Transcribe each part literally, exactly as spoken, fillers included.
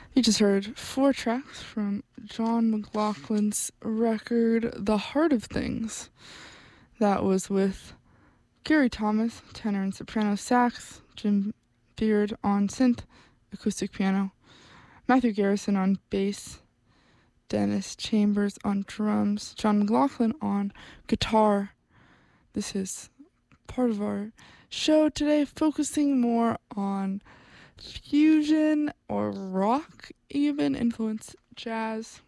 You just heard four tracks from John McLaughlin's record, The Heart of Things. That was with Gary Thomas, tenor and soprano sax, Jim Beard on synth, acoustic piano, Matthew Garrison on bass, Dennis Chambers on drums, John McLaughlin on guitar. This is part of our show today, focusing more on fusion or rock even influence jazz.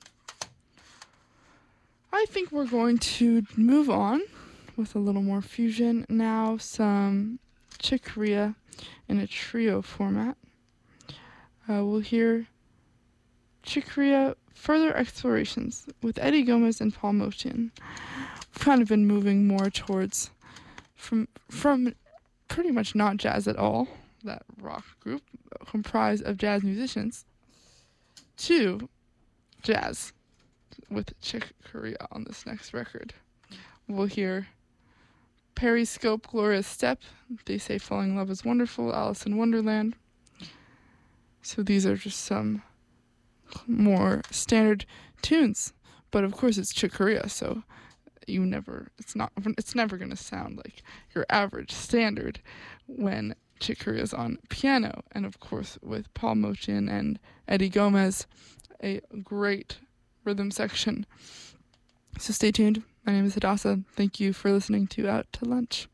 I think we're going to move on with a little more fusion now, some Chick Corea in a trio format. Uh, we'll hear Chick Corea Further Explorations with Eddie Gomez and Paul Motian. We've kind of been moving more towards from from pretty much not jazz at all, that rock group comprised of jazz musicians, to jazz with Chick Corea on this next record. We'll hear Periscope, Gloria Step, They Say Falling in Love is Wonderful, Alice in Wonderland. So these are just some more standard tunes, but of course it's Chick Corea, so you never, it's not, it's never going to sound like your average standard when Chick Corea's on piano, and of course with Paul Motian and Eddie Gomez, a great rhythm section. So stay tuned. My name is Hadassah. Thank you for listening to Out to Lunch.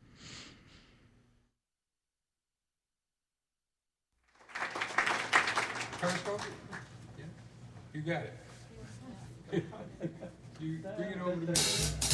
Periscope? Yeah. You got it. You bring it over to me.